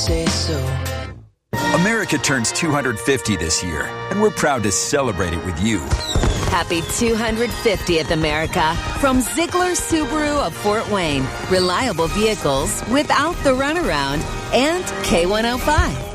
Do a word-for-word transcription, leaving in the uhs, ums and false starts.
Say so. America turns two hundred fifty this year, and we're proud to celebrate it with you. Happy two hundred fiftieth, America. From Ziegler Subaru of Fort Wayne. Reliable vehicles without the runaround. And K one oh five.